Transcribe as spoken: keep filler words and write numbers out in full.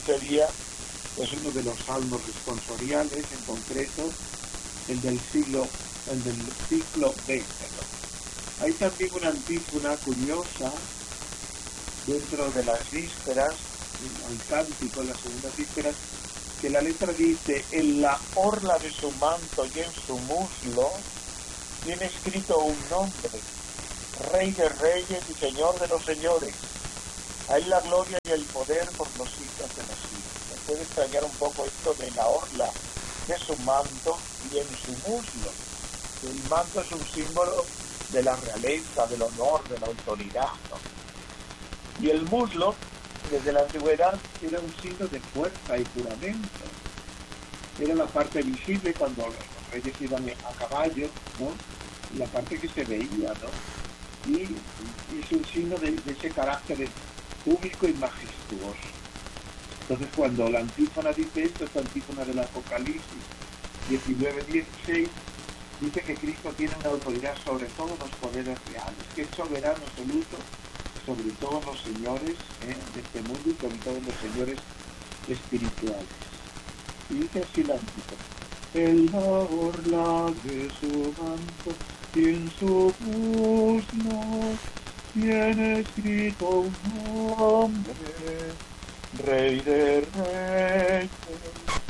sería pues uno de los salmos responsoriales, en concreto el del siglo, el del ciclo veinte, ¿no? Hay también una antífona curiosa dentro de las vísperas, el cántico, las segundas vísperas, que la letra dice: en la orla de su manto y en su muslo tiene escrito un nombre, Rey de Reyes y Señor de los Señores. A él la gloria y el poder por los siglos de los siglos. Me puede extrañar un poco esto de la orla de su manto y en su muslo. El manto es un símbolo de la realeza, del honor, de la autoridad, ¿no? Y el muslo, desde la antigüedad, era un signo de fuerza y juramento. Era la parte visible cuando los reyes iban a caballo, ¿no? La parte que se veía, ¿no? Y, y es un signo de, de ese carácter público y majestuoso. Entonces, cuando la antífona dice esto, esta antífona del Apocalipsis diecinueve dieciséis, dice que Cristo tiene una autoridad sobre todos los poderes reales, que es soberano absoluto sobre todos los señores ¿eh? de este mundo y sobre todos los señores espirituales. Y dice así la antífona: en la orla de su manto y en su muslo tiene escrito un nombre, Rey de Reyes